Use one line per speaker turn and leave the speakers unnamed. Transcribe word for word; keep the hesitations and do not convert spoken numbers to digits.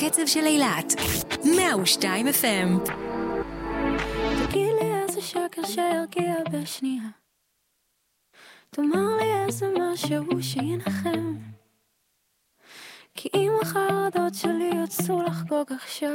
הקצב של אילת. מאה ושתיים אף אם.
תגיד לי איזה שקר שירגיע בשנייה, תאמר לי איזה משהו שינחם, כי אם החרדות שלי יצאו לחגוג עכשיו,